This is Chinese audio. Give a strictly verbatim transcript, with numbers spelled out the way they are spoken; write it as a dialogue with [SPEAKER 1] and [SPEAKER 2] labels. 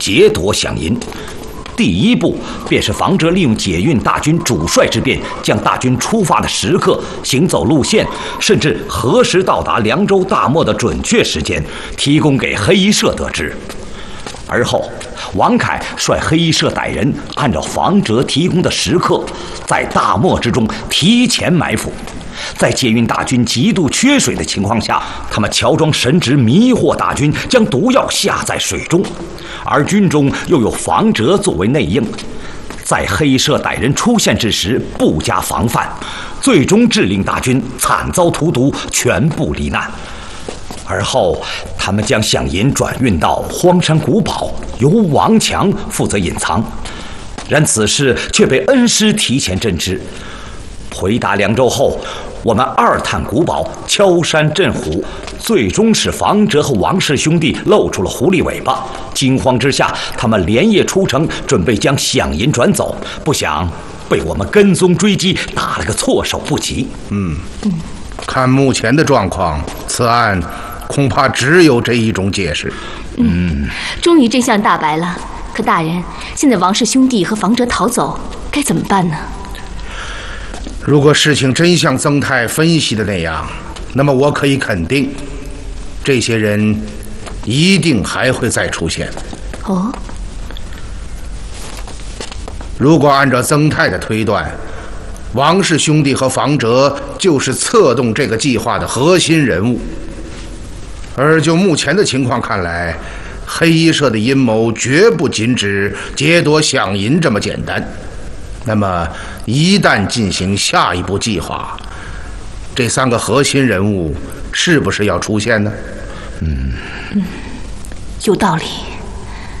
[SPEAKER 1] 劫夺饷银。第一步便是房哲利用解运大军主帅之便，将大军出发的时刻、行走路线，甚至何时到达凉州大漠的准确时间，提供给黑衣社得知。而后，王凯率黑衣社歹人按照房哲提供的时刻，在大漠之中提前埋伏。在解运大军极度缺水的情况下，他们乔装神职迷惑大军，将毒药下在水中，而军中又有房哲作为内应，在黑衣社歹人出现之时不加防范，最终致令大军惨遭荼毒，全部罹难。而后，他们将饷银转运到荒山古堡，由王强负责隐藏。然此事却被恩师提前侦知。回达凉州后，我们二探古堡，敲山震虎，最终使房哲和王氏兄弟露出了狐狸尾巴。惊慌之下，他们连夜出城，准备将饷银转走，不想被我们跟踪追击，打了个措手不及。
[SPEAKER 2] 嗯嗯，看目前的状况，此案恐怕只有这一种解释。
[SPEAKER 3] 嗯，终于真相大白了。可大人，现在王氏兄弟和房哲逃走，该怎么办呢？
[SPEAKER 2] 如果事情真像曾太分析的那样，那么我可以肯定，这些人一定还会再出现。
[SPEAKER 3] 哦，
[SPEAKER 2] 如果按照曾太的推断，王氏兄弟和房哲就是策动这个计划的核心人物。而就目前的情况看来，黑衣社的阴谋绝不仅指劫夺饷银这么简单。那么，一旦进行下一步计划，这三个核心人物是不是要出现呢？
[SPEAKER 3] 嗯，嗯，有道理。